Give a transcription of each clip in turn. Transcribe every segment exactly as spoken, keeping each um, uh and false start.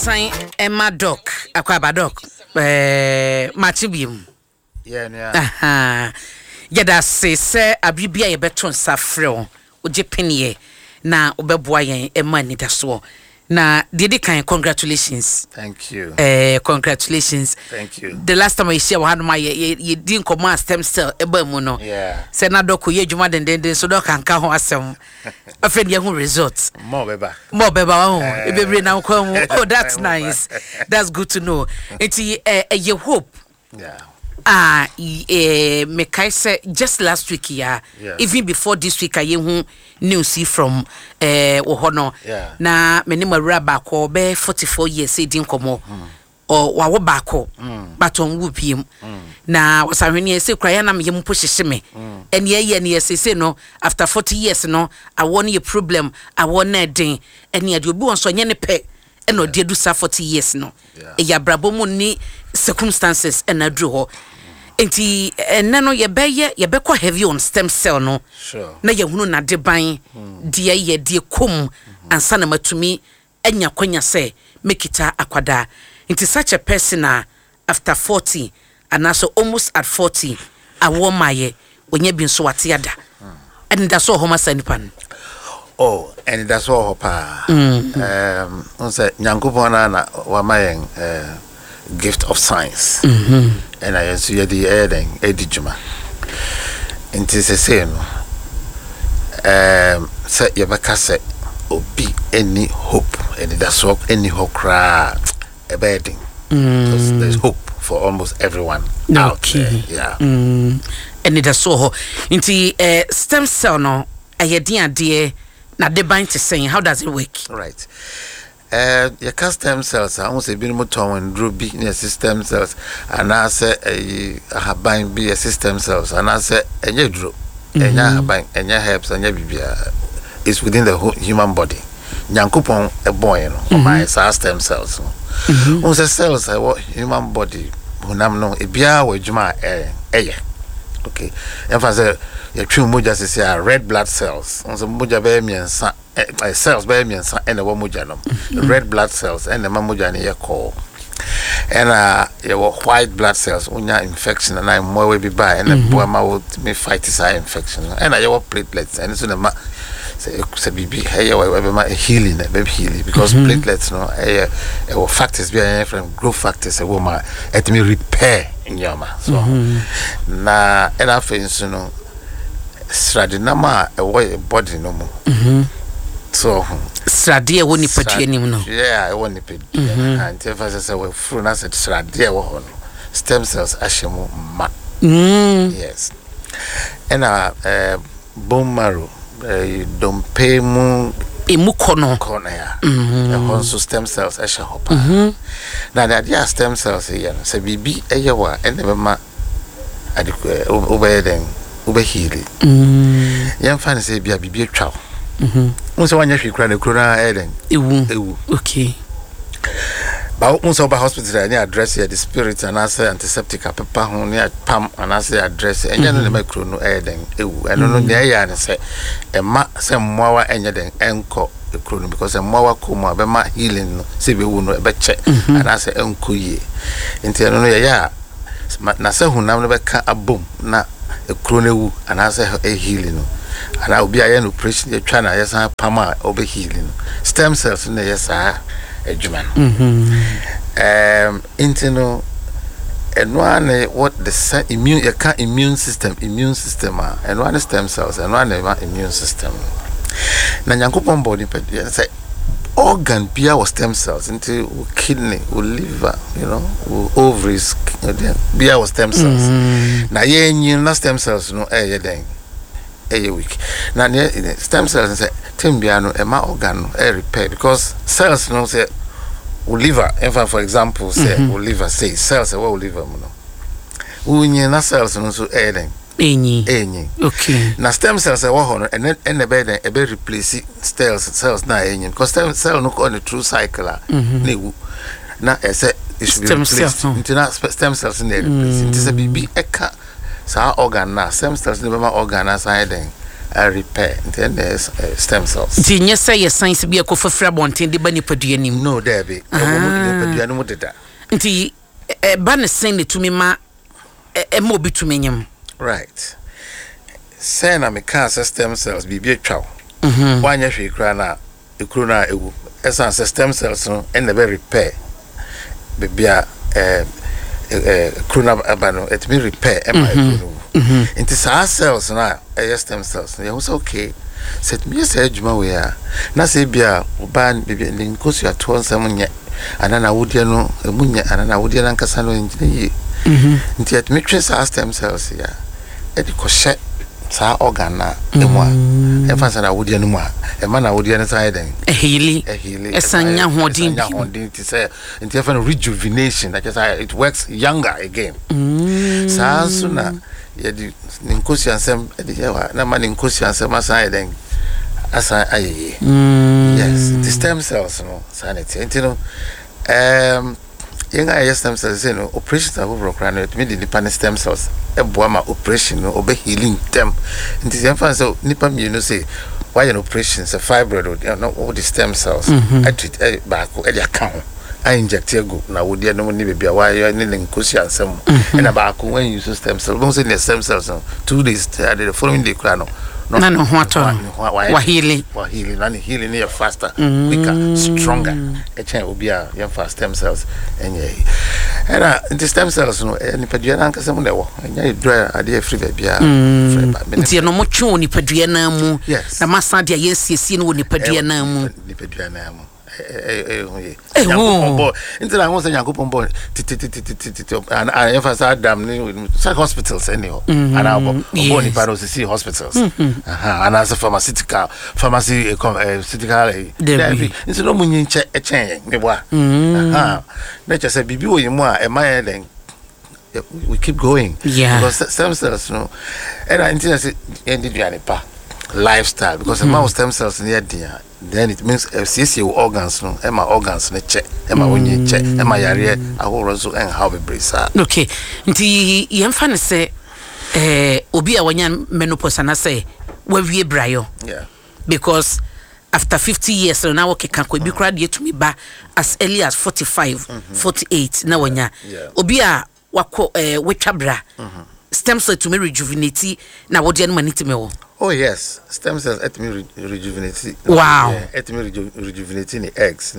Sign Emma Doc, Aquaba Doc, eh, Machibium. Yeah, yeah. Aha. Yada say, sir, a bibia a beton safro, Uji penny, na Ubeboyan, Emma Nidaso. Na, did it kind congratulations. Thank you. Eh, congratulations. Thank you. The last time I see one of my, you didn't command stem cell, Ebemuno. Yeah. Sena Doc, you juma den den, so Doc and Kaho Assam. A friend young results. More beba. More beba. Uh, baby now come. Oh, that's nice. That's good to know. It's a uh, you hope. Yeah. Ah, eh, me kai say just last week, yeah. Yes. Even before this week, I hear news from eh Ohono. Yeah. Na me ni mawura ba ko be forty-four years say din komo. Or wa wo ba ko. But on wupiem. Na wasahwene say kwaya na me yem po hyehye me. And ye ye ne say say no after forty years no I want a problem I want na den and ye do bi won so nye ne pe e no de do sa forty years no. E ya brabo mu ni circumstances and adru ho. Enti enne no ye beye ye bekọ heavy on stem cell no. Sure. Na ye hunu na de ban de ye de kom ansa na matumi anya kwanya say mekita akwada. Enti such a person uh, after forty and also almost at forty I want my when you been so atiada. And that's all homa sanipan. Oh, and that's all pa. Um on say Nyankopon na wa mayen uh gift of science. Mhm. And I see the adding edijuma. Inti se say no. Um say you baka say obi any hope and that's all any hope cra a bedding. Because there's hope for almost everyone out Okay. there. Yeah. Mm. And it so ho. Inti uh, stem cell no ayedin ade na de ban to saying how does it work? Right. Uh, your stem cells are almost a bit more and drew be in stem cells, and I say a habine be a stem cells, and I say a ye drew, and ya habine, and ya helps, and ya be is within the whole human body. Nyankopon a boy, you know, my stem cells. On the cells, I want human body, Hunam no, a bia with Juma eh, eh. Okay, if I say your true muja say red blood cells, on the muja baby and uh, cells baby and and the mujanum, red blood cells and the mamuja near call, and uh, your white blood cells when your infection and I'm more be by and the boy would me fight this eye infection and I your platelets and it's in the say say baby hey my healing baby healing because platelets no eh uh, factors be from growth factors a woman let me repair in your ma so na and I feel so no stradinama a way body no more so Sradie woni padua nim no. yeah I want to and if I say we through na said stradie wo no stem cells ashemu ma Mm. yes and uh, uh bone marrow uh, don't pay mu Emu kono. corner ya the also stem cells asha hopa na the stem cells here say bibi eyewa and never ma adequate over then over healing Mm. yam fan say bia bibi atwa mhm unse wanya hwekura na kura na eden Ewu. ewu Okay. ba unse oba hospital ni address here the spirit and answer antiseptic paper ho ni pam and answer address enya no na kuro no eden ewu eno no ne ya ne say ema say mmoawa enya den enko ekuro no because mmoawa ko mu abema healing no say be wu no be che and answer enko yie nti eno no ya ya na say hunam no be ka abom na ekuro no wu and answer e healing no and I will be an operation you try na yes pama obe healing stem cells na yes ah edwuma no um intino and one what the immune you can immune system immune system and one stem cells and one immune system na Nyankopon body pe say organ bia was stem cells into kidney or liver you know ovaries bia was stem cells na ye na stem cells no eh den a week. Now, stem cells say timbiano e ma organ e repair because cells no say liver. If for example say liver say cells we liver no. Unye na cells no so e den. Enyi. Enyi. Okay. Na stem cells e wo ho no and and the bed e be replace cells cells na enyi because stem cell no on the true cycle na wu. Na e say it should be replaced. Into stem cells na replace. It is a bibi eka sa organ na stem cells ne be ma organ na side den I repair. Then there's uh, stem cells. Nti nye say ye science bi ekofafra bonten de ba nipadua nim. No, there be. Nipadua no mu deda. Nti e ba ne sen ne tumi ma e mo bitumi nyam. Right. Say na me can stem cells bi bi atwa. Mhm. Wanya hwe kra na ekuru na ewu. Esa stem cells no and the repair. Be bia eh eh krona abano it me repair e ma ekuru. Mhm. Into sa cells na eh stem cells. You say okay. Set me say adwuma we a. Na say bia oba bia nkosu ato nsam nye. Anana wodie no emunya anana wodie na nkasa no nyine yi. Mhm. Into it me trace sa stem cells ya. E di ko hye sa organ na emu a. E fa sa na wodie no mu a. E ma na wodie no sa eden. E healing. E healing. Esanya hodin. Esanya hodin to say into e fa rejuvenation. That just it works younger again. Mm. Sa so na ye di nkosi ansem e di yawa na ma nkosi ansem asa eden. Asa aye. Mm. Yes, the stem cells no sanity. You know, um, yenga stem cells you know operations are over crown it me the nipa stem cells e boa ma operation no obe healing them. Nti sem fan so nipa mi no say why an operation say fibroid you know all the stem cells I treat back e dey account I inject ego na wo dey no ni bia why you ni nkosi ansem e na back when you use stem cells don't say the stem cells no two days the following day crown no no no what wa healing wa healing and healing is faster quicker stronger e chen obi a your fast stem cells enye era the stem cells no ni padua na nkasa mu dewo enye dry ade free bia nti no mo twe ni padua na mu na masa de yesiesie no ni padua na mu ni padua na mu eh eh eh yankopon nti na won say yankopon bo titi titi titi and I emphasize Adam ni hospitals anyhow and abo bo ni paro see hospitals aha and as a pharmaceutical pharmacy pharmaceutical nti no munyi nche echen me bo aha na che say bibi oyimu a e ma den we keep going yeah. Because stem cells no and I think say end duane pa lifestyle because mm-hmm. the stem cells near there then it means uh, C C organs no ema organs ne che ema onye che ema yare ahoro so en how be brisa okay nti yemfa ne se eh obi a wanya menopause na say wawie brayo yeah because after fifty years now work can ko bi kra de to me ba as early as forty-five mm-hmm. forty-eight na wanya yeah. Obi a wako eh wetwa bra mm-hmm. stem cell to me rejuvenate na wodi an maniti me wo. Oh yes, stem cells let me re rejuvenate. Wow. Yeah, let me reju rejuvenate the eggs.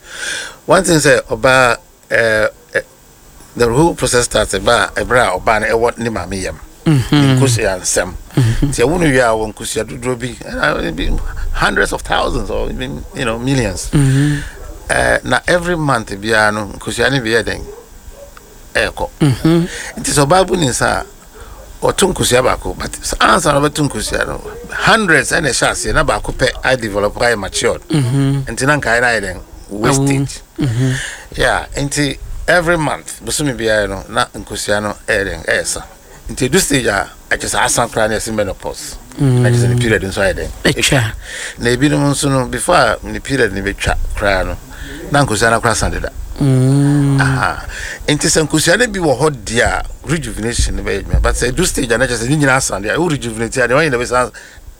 One thing say oba uh, uh, the whole process starts about ebra oba na e what ni mama yam. Mhm. Nkusi ansem. Ti wonu wi a won kusi adudro bi hundreds of thousands or even you know millions. Mhm. Uh, na every month bia no kusi ani bi eden. Eko. Mhm. It is obabu ni sa or tunkusia bako, but answer about tunkusia no hundreds and a chance na bako pe I develop I matured. Mhm. And tinanka I then wastage. Mhm. Yeah, and every month busumi bia no na nkusia no eden esa. Into this stage I just ask some cranial menopause. I just in the period inside then. Echa. Na ebi no so no before the period ni betwa kra no. Na nkusia na kra sandeda. Mm. Aha. Enti sankusia na bi wo hot dia rejuvenation be but say do stage na just ni nyina san dia o rejuvenate dia when you say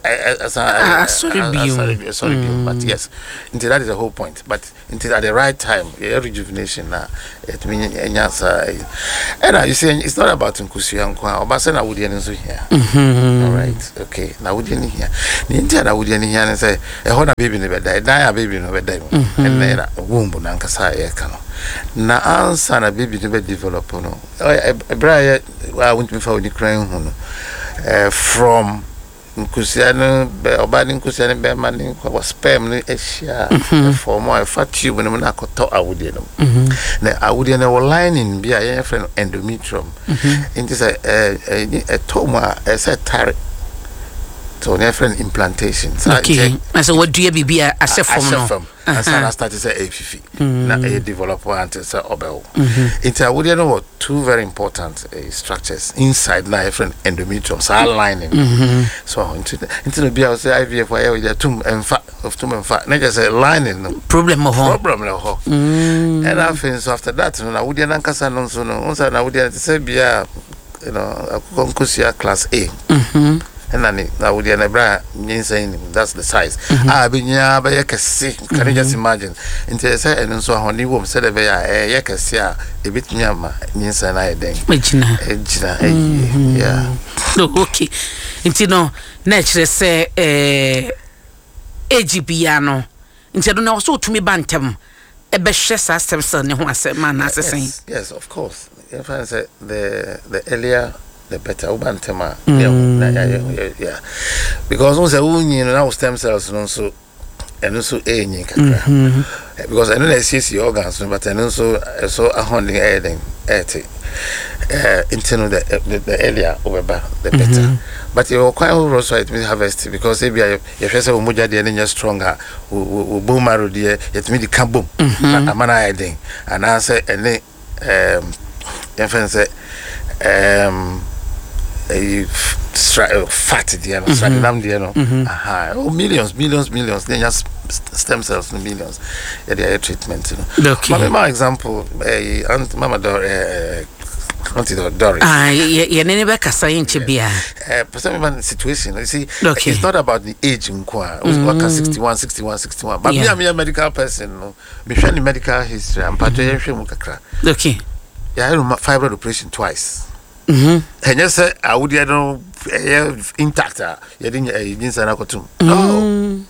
ah sorry be sorry be but yes enti that is the whole point but enti at the right time yeah, rejuvenation na it mean enya sa and you say it's not about nkusia nkwa obasa na wodi en so here all right okay na wodi en here ni enti na wodi en here na say e ho na baby ne be die die baby no be die and na womb na nkasa e ka no na answer na baby to be develop no ebra ya I want me for the crying hu no from nkusiano be obani nkusiano be mani kwa sperm no ehia for more fat tube no na koto awudie no na awudie na wo lining bia ye friend endometrium into say eh a toma say tare so ne friend implantation okay so what do you be a asefom no and so I started say A F F na a developer until say obel into awudie no two very important uh, structures inside na friend endometrium so lining so into into the bia say I V F why we tum emfa of tum emfa na just say lining no problem ho problem no ho and after so after that no awudie na nkasa no so no unsa na awudie say bia you know konkusia class A mhm and then I would never mean saying that's the size. Ah, be near by a cassi. Can you just imagine? Until I said, and so on, you won't say a yakassia, a bit near my means and I think. Yeah. No, okay. Until no, nature say, eh, Egibiano. Until no, so to me bantam. A best system, son, who I said, man, as I say. Yes, of course. If I say the the earlier, the better. Ubantema, yeah, yeah, yeah. Because once a wound, you know, stem cells, and also, and also a because I know they see the organs, but I also so a hundred adding eighty. Uh, internal the, the the earlier over the better, but you quite also it means harvest because if you if you say umuja the energy stronger, we boom marrow there, it means the kaboom. A man I think, and I say and then um, if say um, a fat there, stradinam there, no, aha, oh millions, millions, millions, then just stem cells, millions, yeah, they are treatment, you know. Okay. My example, a aunt, mama door, uh. Doris. Ah, yeah, never Cassain Chibia. Uh, situation. You see, okay. It's not about the age in Kwa. Mm. sixty-one, sixty-one, sixty-one. But yeah. me, I'm a medical person. No, me showing medical history. I'm part of the okay. Yeah, I had a fibroid operation twice. Mm-hmm. And you say I would, you know, intact. You didn't, you didn't say no.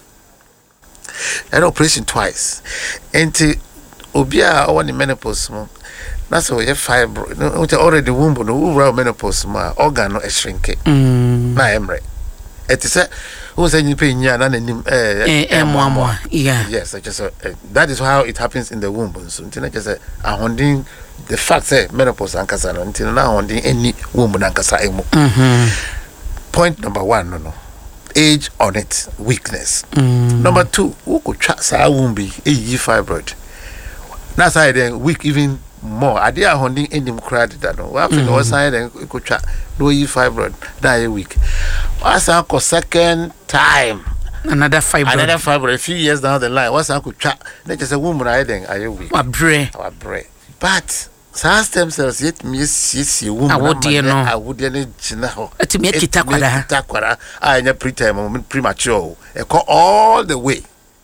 I had operation twice. And to Obia, I want the menopause. That's why you fiber. No, already womb no womb menopause ma organ no shrink. Mm. Na emre. It is a who say you pay nya na nim eh eh mo yeah. Yes, I just uh, that is how it happens in the womb. So until just a holding the fact say menopause ankasa no until na holding any womb ankasa emo. Mhm. Point number one, no no. Age on it, weakness. Mm. Number two, who could chat sa womb be a fibroid. That's how then weak even more. I did a holding in them crowd that no. After the one side and could chat no fibroid die a week. What's uncle second time? Another fibroid. Another fibroid. A few years down the line. What's uncle chat? Let just a woman riding are you weak? What bre? What bre? But some stem cells yet miss yes you woman. I would you know. I would you know. To me kitakwara. Kitakwara. I am preterm premature. I call all the way.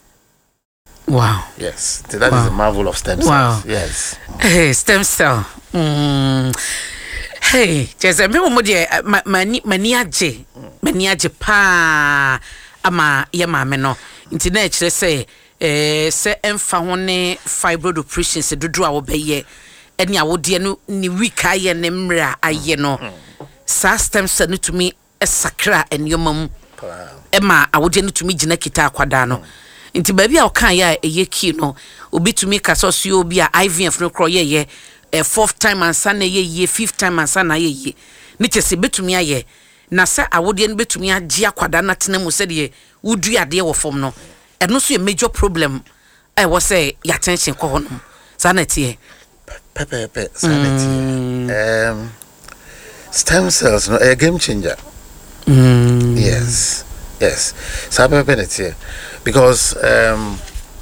Wow. Yes, so that wow. is a marvel of stem cells. Wow. Yes. Hey, stem cell. Mm. Hey, just a member mani maniaje. Maniaje pa ama yama meno. Internet say eh say emfa hone fibroid operation se dodo a wo beye. Eni awode no ni week aye ne mra aye no. Sa stem cell no tumi esakra eniyomam. Ema awode no tumi gina kita akwada no. Inti baby a okan ya eye ki no obi tumi kasoso obi a I V F no kro ye ye a fourth time ansa na ye ye fifth time ansa na ye ye ni chese betumi aye na sa awode no betumi agi akwada na tena mu se de wudu ade wo fom no eno so ye major problem I was say your attention ko ho no sa na tie pepe pepe sa na tie um stem cells no a game changer. Mm. Yes. Yes, cyberpenity, because um,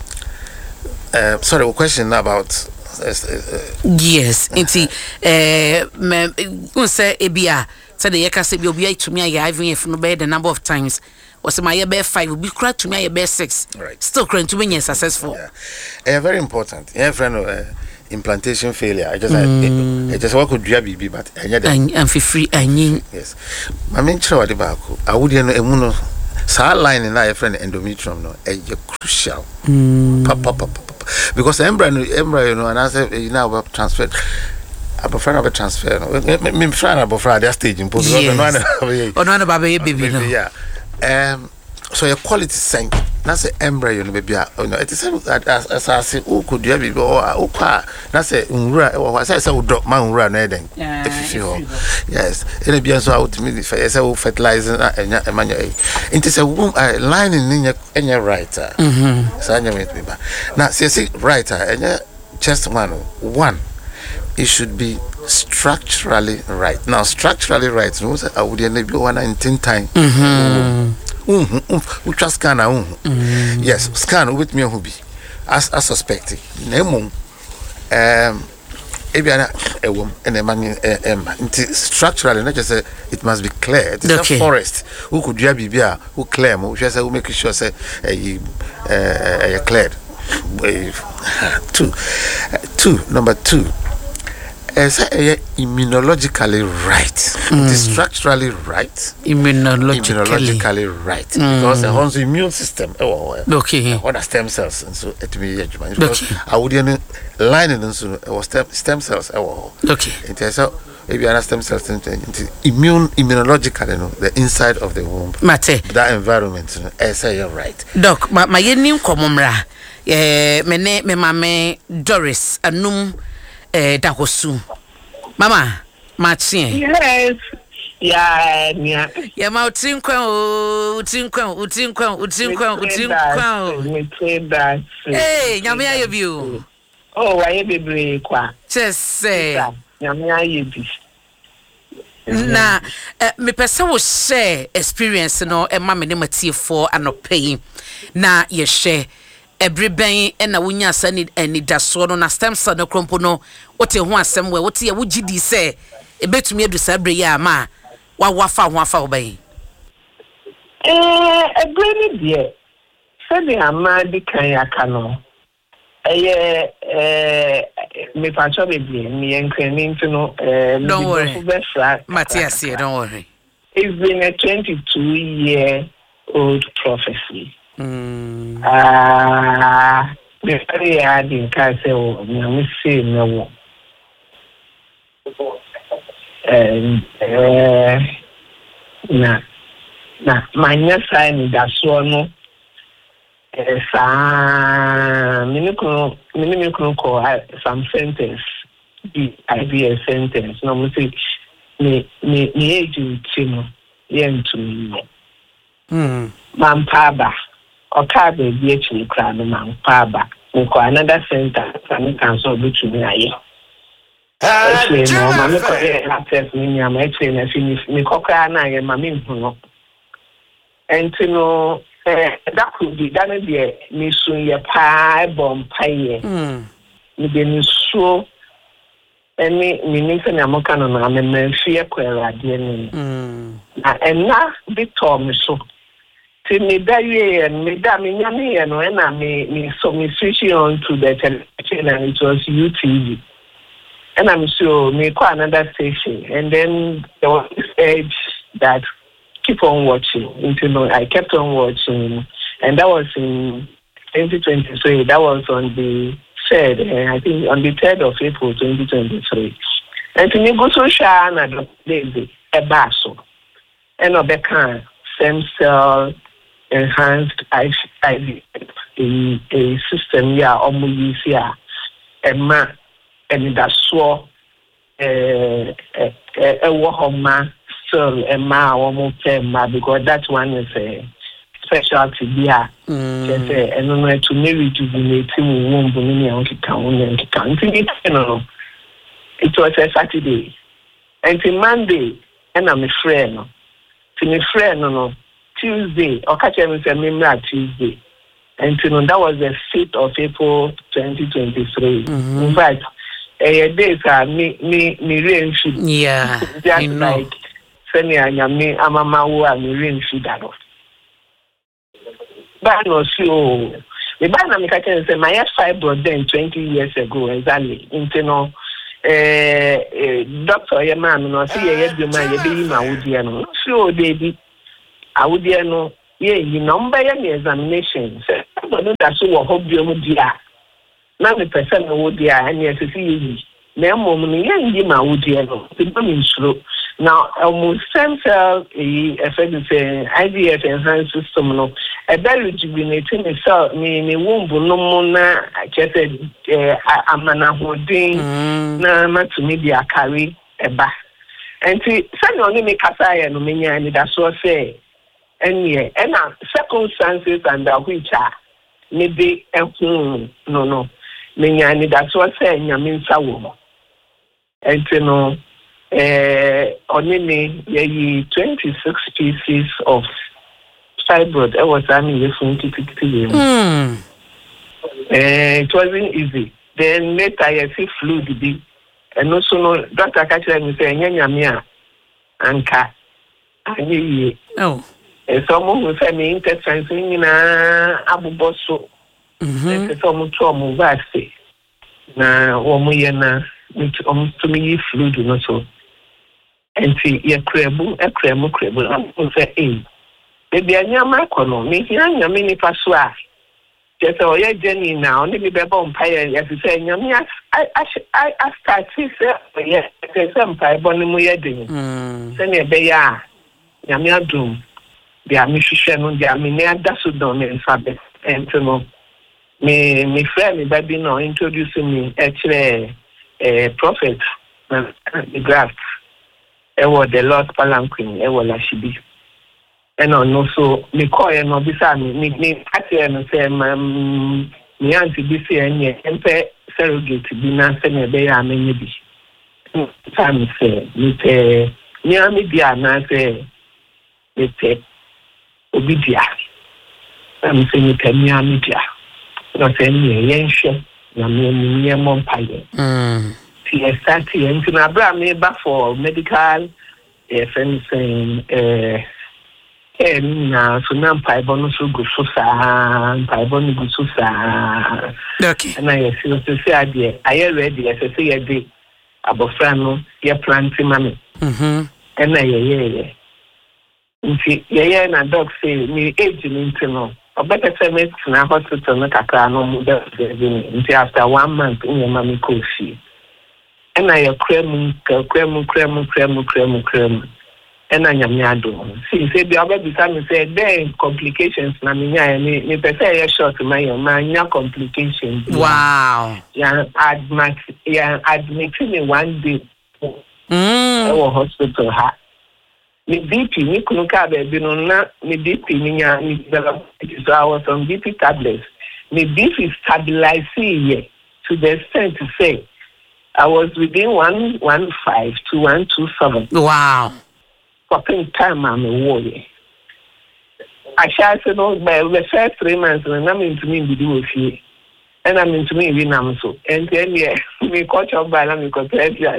uh, sorry, a question about uh, uh, yes, inti eh me say ebia say the yeka say obi to me I V F no be the number of times was my be five be cry to me be six right still current to be successful. Yeah, uh, very important. Yeah, friend of uh, implantation failure. I just mm. I, I just work with B B, but I and for free I need yes. My main trouble the back. I would know emuno. So line in our friend endometrium no a crucial mm. pa, pa, pa, pa, pa. Because embryo embryo you know and I say you know transfer I prefer to transfer no me friend I prefer that stage in post no no baby baby no yeah um so your quality sank na say embryo no baby you know it is as I say who could you be or kwa na say unra or say say udok man unra na den if you yes ene bia so out me say say fertilizer enya emanya into say line in enya writer mhm so anya me ba na say say writer enya just one one it should be structurally right. Now structurally right no say I would be one in ten time mhm Mm-hmm. We just scan our mm. Yes, scan with me who be as as suspected. Nemo um Ebiana a woman and a man structurally not just say it must be clear. It's okay. A forest. Who could you be here? Who claim? Who just who make sure say you uh, cleared. Two, two. Number two. Is immunologically right? Mm. It is structurally right. Immunologically, immunologically right mm. because the whole immune system. Oh, okay. What are stem cells? And so it me because I wouldn't line it so it was stem stem cells. Oh, okay. It is so if you understand stem cells, immune immunologically, you know, the inside of the womb. Mate. That environment. You know, I say you're right. Doc, my my yenim komomra. Eh, me ne me mame Doris anum. Eh, Dakosu. Mama, Martin. Yes. Yeah, yeah. Yeah, ma utinkwa o, utinkwa, utinkwa, utinkwa, utinkwa. Me say that. Hey, nyame aye bi o. Oh, aye bebre kwa. Just say. Nyame aye bi. Na, me pese wo share experience no e ma me ne matie for anopai. Na ye share Everybody and a winya sani and it does so na stem cell no crumpo no what you want somewhere what you would G D say a bit to me to sabre ya ma wa wafa wafa obey. Eh, a great dear. Said the Amadi Kayakano. Eh, eh, me pacho baby, me and Crenin to know. Don't worry, Matthias here, don't worry. It's been a twenty-two year old prophecy. Mm. Ah, the very hard in Castle, we see no. And uh, na na my next sign that's one. Sa minimum minimum call some sentence. The idea sentence. No, me say me me me age you yen to me. Hmm. Mampaba. Or car baby actually cry the man paba. Nko another center and can so be to me aye. Actually no mama ko e access me am actually na finish me kokra na ye mama nhuno. Enti no eh that could be that dey me so ye pa bomb paye. Mm. Me be ni so any me nim se na mo kan na me me fie kwere ade ni. Mm. Na enna bi to me so. See me that way and me that me nyame and when I me me so me switching on to the television and it was U T V. And I'm sure me call another station and then there was this edge that keep on watching until I kept on watching and that was in twenty twenty-three. That was on the third, I think on the third of April twenty twenty-three. And to me go so shy and the a basso and a becan stem cell enhanced I V a a system ya omu use ya ema and that so eh eh eh wahoma cell ema omu tema because that one is a specialty there. Just say and no to me rejuvenate womb ni anki kan anki kan no it was a Saturday and till Monday and I'm a friend no to me friend no Tuesday, or catch me say me Tuesday, and you know that was the fifth of April, twenty twenty-three. Mm-hmm. In fact, a days are me me me rain should yeah, just I know. Like sending a me I'm a mawu and me rain should that. But no, so the band I'm catching say my fibroid then twenty years ago exactly. Into no, eh, doctor your man no see a your man you be my would you know so they I would know, yeah, you number any examinations. I don't know that's what hope you would dear. Now the person would dear, and yes, to see you. Now, moment, yeah, my would dear, the women slow. Now, almost stem cell, a say, I V F enhanced system, no, a very rejuvenating cell, me, me womb, no more, I just said, I'm an holding, na, not to me, a carry a bath. And see, some only make a sign, and many, and that's what say. And yeah, and uh, circumstances under which are maybe a no no, meaning that's what saying I mean so. And you know, eh, only me twenty-six pieces of fibroid. I was having the phone to pick Hmm. Eh, it wasn't easy. Then later I see fluid be, and also no doctor catch me say nyanya mia anka. Ani Oh. Someone who said me interest in Abu Bosso. Mhm. Some trauma vast. Na woman yana almost to me fluid no so. And see your crebu, a cremu crebu. I'm say, eh. Baby, I am my colonel. Me here, I am in Pasua. Just all your journey now, only be bomb pie, as you say, I I I I start to say, yes, there's some pie bonny ding. Send a bear. Yamia doom. The amishishan on the Aminia Dasudon and Sabbath. And to know. Me, me friend, me baby, no, introducing me actually a prophet, the graft. It was the Lord Palanquin, it was Lashibi. And also, me call and no beside me, me, me, actually, and say, um, me auntie this year, and yet, and pay surrogate to be not sending a bay, I mean, maybe. Time say, me say, near me, dear, and I say, me say, Obidia. I'm saying, me tell me, I'm dear. No send me a yension, na me near Montpellier. Mm. T S R T and to Abra me back for medical fencing, eh, and now so now Pibon so good so sad, Pibon good so sad. Okay. And I feel to say, idea, I am ready as I say a day about Frano, your planting money. Mhm. And I, yeah, yeah. Yeah, and a dog say, me aging into no. Or better say, me to a hospital, not a car, no more until after one month in your mammy coffee. And I a creme, creme, creme, creme, creme, creme. And I am yado. See, say the other time you say, there complications, na me, me, per se, short to my man, complications. Wow. Yeah, admit, yeah, admitting me one day. Mm. I was hospital, ha. Me B P, me couldn't have been on me B P, me, so I was on B P tablets. Me B P stabilizing to the extent to say I was within one one five to one two seven. Wow. For time I'm a warrior. I shall say no by the first three months and I'm into me with you. And I'm into me with them so. And then yeah, me coach up by them because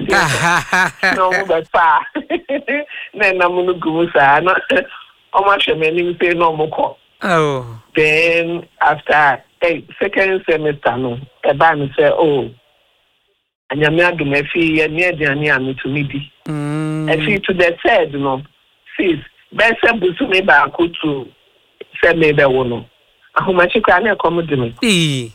no but far. Then I'm gonna go say no. How much am I say no more? Oh. Then after hey, second semester no, a band say oh, and you may do me fee and near Johnny and to me be. And see to the third no, sis, best busu me back to say me be one. How much you can accommodate me?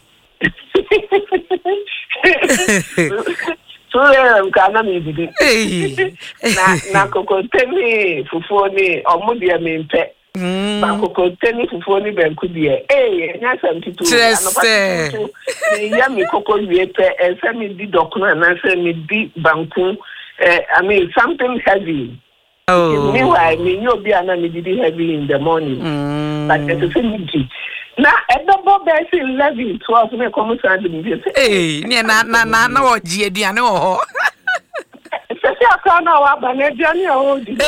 So um kana mi didi na na kokoteni fufoni omudia mi mpe ba kokoteni fufoni benku die eh nya samtitu Treste ni ya mi kokoliye pe e se mi di dokuna na se mi di banku eh I mean something heavy. Oh, meanwhile me you be ana mi didi heavy in the morning. Mm. But it's a me na edabo be say eleven twelve me come stand me say eh ni na na na na o ji aduane wo ho se se aka na wa ba na aduane o di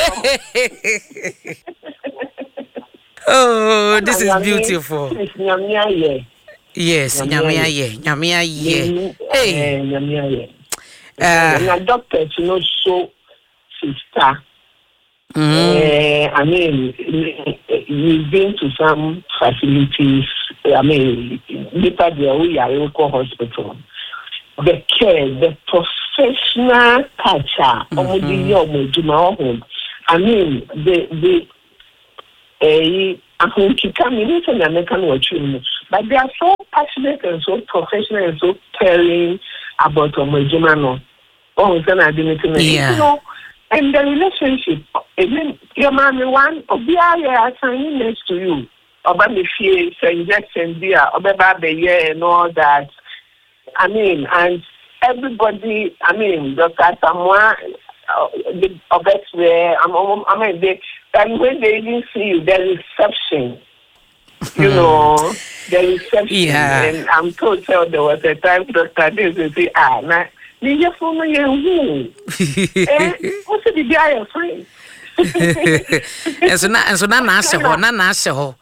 oh this is beautiful nyamia ye yes nyamia ye nyamia ye eh nyamia ye eh na doctor to know so sister. Mm. Uh, I mean, you've been to some facilities. I mean, later there we are local hospital. The care, the professional culture. Mm-hmm. I mean, the the uh, I think you can mean an American watching, but they are so passionate and so professional and so caring about Omojumano. Oh, it's an identity. Yeah. You know, and the relationship, even your mommy one, or be I assigning next to you, or by me fear, injection beer, or by the year and all that. I mean, and everybody, I mean, Doctor Samoa, the best way, I mean, they, and when they even see you, the reception, you know, the reception. Yeah. And I'm told so there was a time Doctor Davis say, ah, now, you for me, you. What's the guy free? And so now, and so now, now, now, now, now,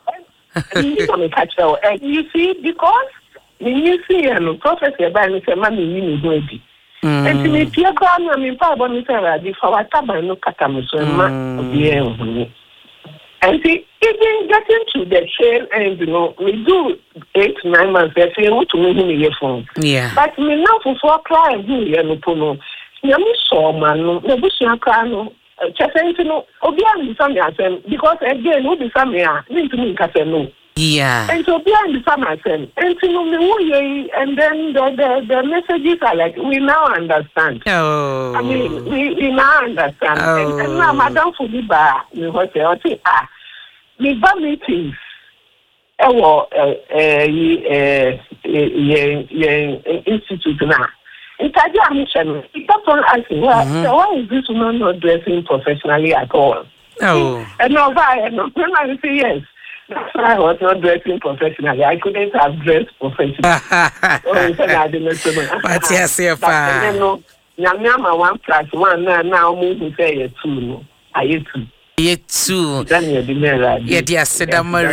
and you see, because when you see a prophecy about me, say, "Mommy, you need baby." And me tia kwa na me pa bo ni say radi for whatever no kata me so ma obi e hu. And see, even getting to the trail and you know, we do eight, nine months, they say, what to me here phone. Yeah. But me now for four crying here, no pono. Yami saw man, no, the bush and cry, no. Just saying to know, Obian the summer, because again, who be summer, need to me, no. Yeah. And so behind the summer, and to know me, and then the, the, the messages are like, we now understand. Oh. I mean, we, we now understand. Oh. And, and now, Madame Fudiba, you know, say, ah, me ba meetings, ewo, eh, eh, eh, eh, institute now. Interview mission. It kept on asking, well, mm-hmm. so why is this woman not dressing professionally at all? Oh. And no, I, no, when I say yes. That's why I was not dressing professionally. I couldn't have dressed professionally. Oh, so I didn't know. But yes, yeah, but no, now one plus one now move say two. No, I eat two. You too. Yeah, dear, said I'm a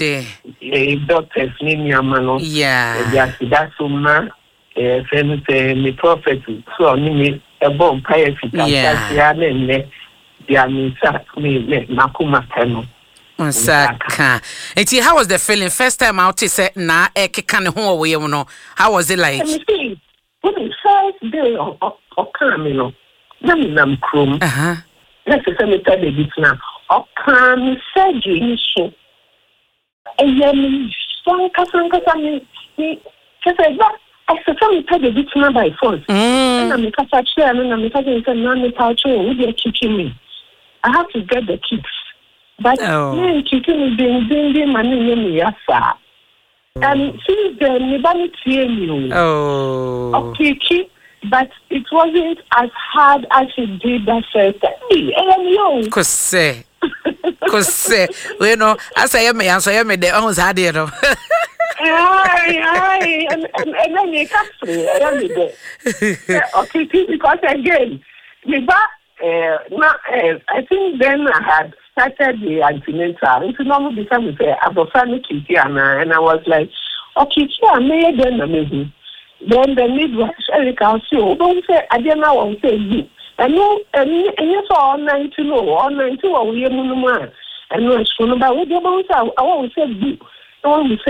doctor's name, Yamano. Yeah, yes, that's so man. Eh, friend say me prophet. So me a bomb piety. Yeah, yeah, me yeah, me me me makuma teno. Saka. And how was the feeling? First time out, he said, "Nah, I can't hold away." You know, how was it like? When the first day of of Camino, I'm nam chrome. Uh huh. Let's say me tell the bit now. Of Cam surgery so. And then sanka sanka sanka me. Just like that. I said, "Me tell the bit now by force." And I'm because I share, and I'm because I said, "No, me touch you. Who they kicking me? I have to get the kicks." But then kicking me being being money in me yasa. And since then, me bani you. Oh. Okay, but it wasn't as hard as it did that first time. Hey, yo. Cause say, cause say, you know, as I am, I am the almost had you know. Aye, aye, and and and then you can't say, I am there. Okay, because again, me ba, uh, na, uh, I think then I had started the antenatal. It's normal because we say I'm a family kitty and I was like, okay, I made them amazing. Then the midwife, Eric, I'll see, oh, don't say, I didn't know what to say. And no, and you saw all night to know, all night to what we are no man. And no, it's from about what you want to say, I want to say, I want to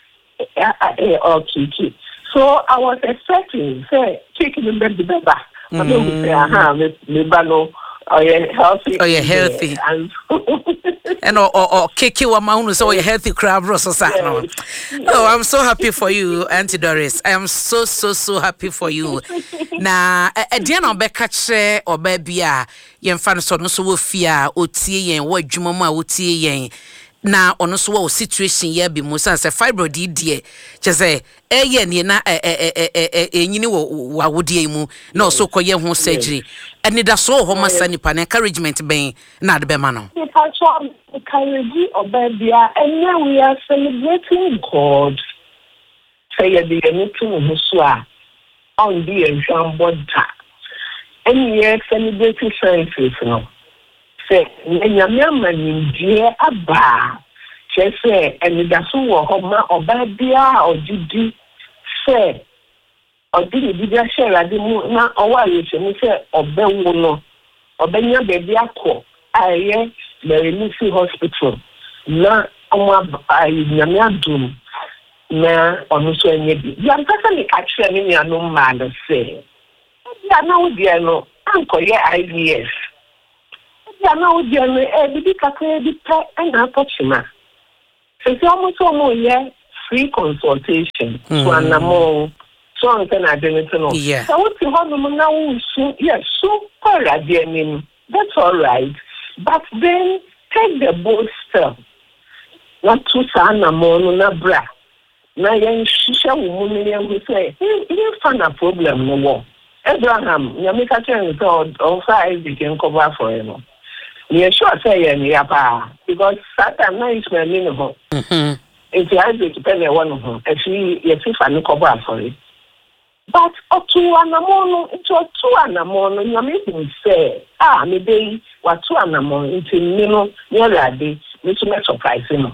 say, okay. So I was expecting, say, taking the baby back. I don't say, aha, me bano. Oh, you're healthy. Oh, you're healthy. And, and or or, or kick you a mountain, so you're healthy crab or so. Yes. Oh, I'm so happy for you, Auntie Doris. I am so so so happy for you. Na a dear no be catch or baby a yen fan so no so fear o tie yen wo adwuma mu a wo tie yen. Na ono so wo situation ye bi mu san se fibroid die che se eye ne na eh eh eh enyini wo awodie mu na so koye ho surgery eni da so ho masa nipa na encouragement ben na de be ma no nipa so encourage obabia and we are celebrating God say ye de ni tun ho so a on di enhwan boda and we are celebrating sciences no say nyame amanindie aba che say eni da so wo ho ma obabia odidi say odidi bibia share ade mu na owa yese mu say obewo no obenya bebi akọ aye Mercy Hospital na omo ayi nyame adum na onu so enye bi ya mpaka ni catch me nya no ma na say ya na wo dia no anko ye I V F ya na wo dia no e bibi kakra bi pa na apọchima so so mo so mo ye free consultation mm. so anamo so on can identify no yeah. So what you have no now so yes so paradigm that's all right but then take the bold step not to sana mo na bra na yen shisha wo mu ne say you find a problem no wo Abraham nyamika chen so on five we can cover for him you sure say yen ya pa because Satan na is my name ho mhm it's either depend on one of them if you if you find cover for it but otu anamono into otu anamono nyame bin say ah me dey watu anamono into me no nyarade me so me surprise no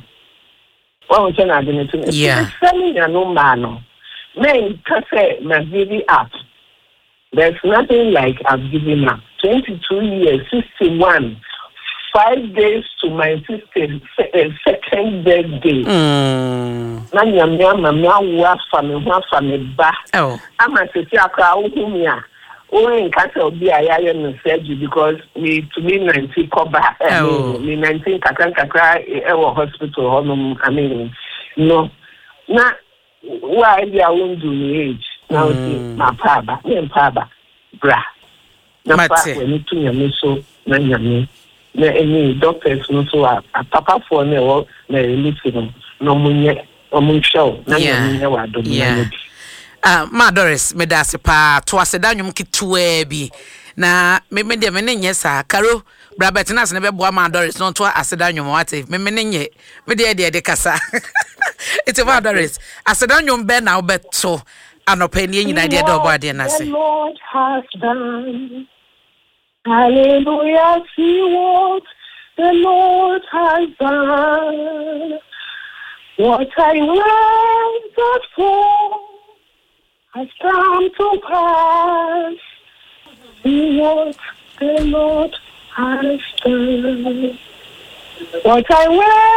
one we can identify yeah selling ya no man no men can say my baby up There's nothing like I've given up. twenty-two years, sixty-one, five days to my sister's second birthday. Mm. Na nyamia mama wa fami wa fami ba. Oh. Ama sisi akra uhumia. Owe nkasa obi ayaye no surgery because me to me nineteen koba. Oh. Me nineteen kakran kakra e hospital honum. I mean no. Na why they won't do me age. Now see my papa, me papa, bra. Na pa when to nyame so na nyame. Na any doctors no so a papa for na wo na listen no munye omun show na nyame wa do na. Ah, ma Doris, me da se pa to aseda nwom kitwa bi. Na me me de me ne nye sa karo bra betina se ne bebo ma Doris no to aseda nwom wate me me ne nye me de de de kasa. It's ma Doris aseda nwom be na obeto anopa ni nyina de de obo ade na se. The Lord has done. Hallelujah, see what the Lord has done. What I waited for has come to pass. See what the Lord has done. What I waited